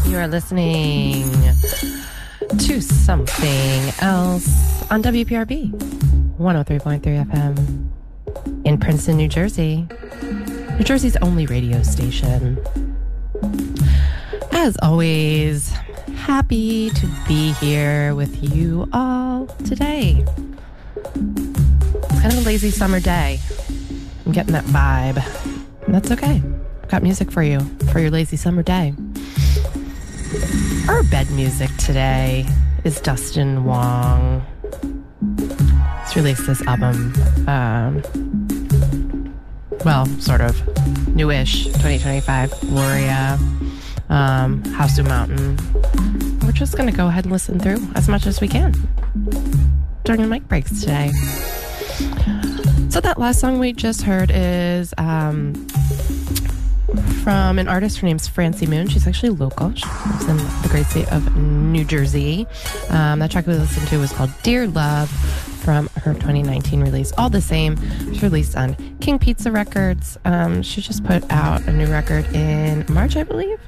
You are listening to Something Else on WPRB 103.3 FM in Princeton, New Jersey. New Jersey's only radio station. As always, happy to be here with you all today. It's kind of a lazy summer day. I'm getting that vibe. And that's okay. I've got music for you for your lazy summer day. Our bed music today is Dustin Wong. He's released this album, sort of newish, 2025, Gloria, Hasu Mountain. We're just going to go ahead and listen through as much as we can during the mic breaks today. So that last song we just heard is from an artist. Her name's Francie Moon. She's actually local. She lives in the great state of New Jersey. That track we listened to was called Dear Love from her 2019 release, All the Same. It's released on King Pizza Records. She just put out a new record in March, I believe,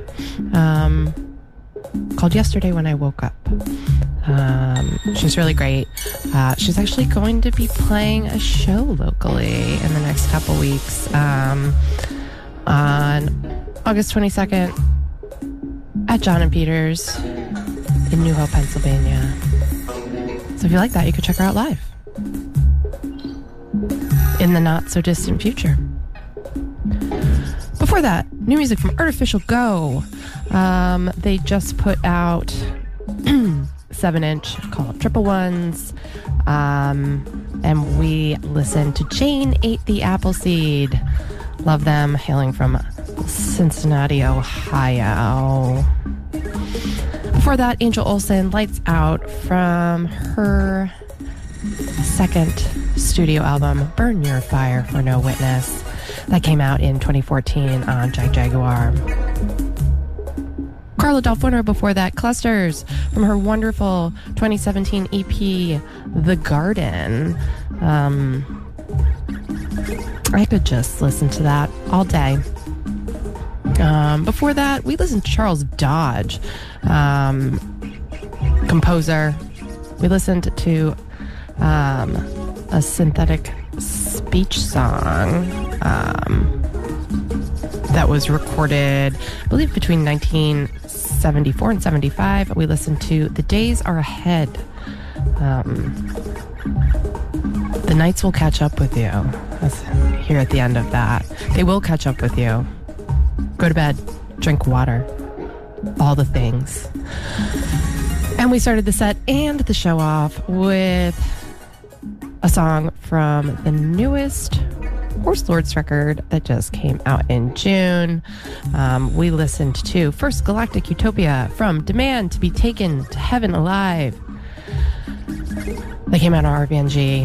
called Yesterday When I Woke Up. She's really great. She's actually going to be playing a show locally in the next couple weeks. On August 22nd at John and Peters in New Hope, Pennsylvania. So if you like that, you could check her out live in the not so distant future. Before that, new music from Artificial Go. They just put out 7-inch called Triple Ones. And we listened to Jane Ate the Appleseed. Love them, hailing from Cincinnati, Ohio. Before that, Angel Olsen, Lights Out, from her second studio album, Burn Your Fire for No Witness. That came out in 2014 on Jaguar. Carla Delfino before that, Clusters, from her wonderful 2017 EP, The Garden. I could just listen to that all day. Before that, we listened to Charles Dodge, composer. We listened to a synthetic speech song that was recorded, I believe, between 1974 and 75. We listened to The Days Are Ahead. The nights will catch up with you. That's here at the end of that. They will catch up with you. Go to bed, drink water, all the things. And we started the set and the show off with a song from the newest Horse Lords record that just came out in June. We listened to First Galactic Utopia from Demand to Be Taken to Heaven Alive. They came out on RBNG.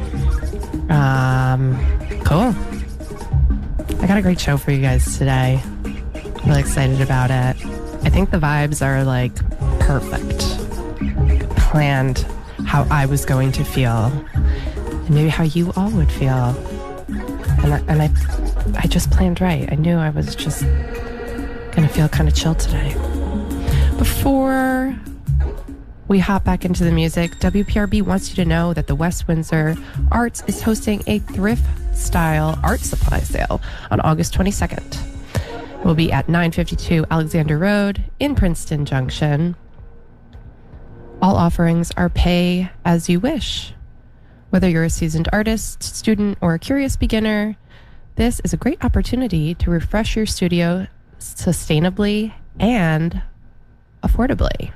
Cool. I got a great show for you guys today. I'm really excited about it. I think the vibes are like perfect. Planned how I was going to feel, and maybe how you all would feel. And I just planned right. I knew I was just gonna feel kind of chill today. Before we hop back into the music, WPRB wants you to know that the West Windsor Arts is hosting a thrift-style art supply sale on August 22nd. It will be at 952 Alexander Road in Princeton Junction. All offerings are pay as you wish. Whether you're a seasoned artist, student, or a curious beginner, this is a great opportunity to refresh your studio sustainably and affordably.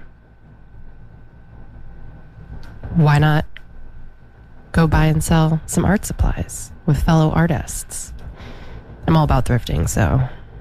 Why not go buy and sell some art supplies with fellow artists? I'm all about thrifting, so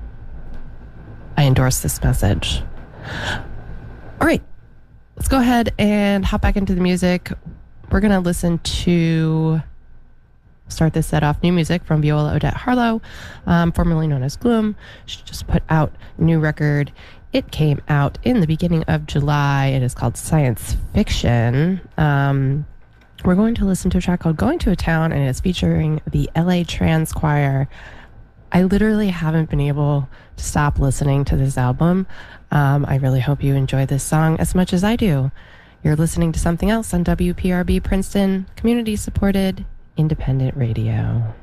I endorse this message. All right, let's go ahead and hop back into the music. We're going to listen to, start this set off, new music from Viola Odette Harlow, formerly known as Gloom. She just put out a new record. It came out in the beginning of July. It is called Science Fiction. We're going to listen to a track called Going to a Town, and it's featuring the LA Trans Choir. I literally haven't been able to stop listening to this album. I really hope you enjoy this song as much as I do. You're listening to something else on WPRB Princeton, community supported independent radio.